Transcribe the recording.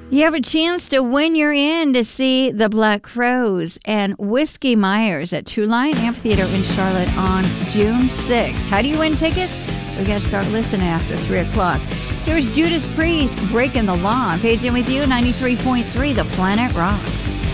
You have a chance to win your in to see the Black Crowes and Whiskey Myers at True Lion Amphitheater in Charlotte on June 6th. How do you win tickets? We got to start listening after 3 o'clock. Here's Judas Priest, Breaking the Law. Paige in with you, 93.3, The Planet Rocks.